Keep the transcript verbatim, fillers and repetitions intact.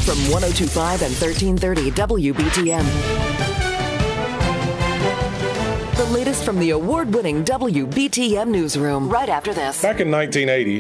from one oh two point five and thirteen thirty W B T M. The latest from the award-winning W B T M newsroom right after this. Back in nineteen eighty,